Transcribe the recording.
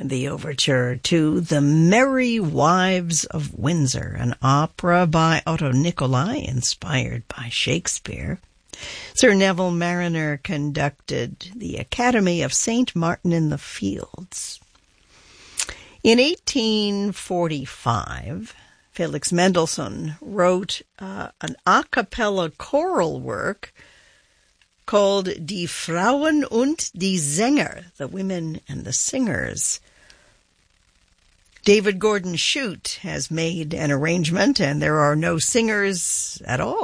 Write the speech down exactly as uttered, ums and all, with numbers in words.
the overture to The Merry Wives of Windsor, an opera by Otto Nicolai inspired by Shakespeare. Sir Neville Marriner conducted the Academy of Saint Martin in the Fields. In eighteen forty-five, Felix Mendelssohn wrote uh, an a cappella choral work called Die Frauen und die Sänger, the Women and the Singers. David Gordon Shute has made an arrangement, and there are no singers at all.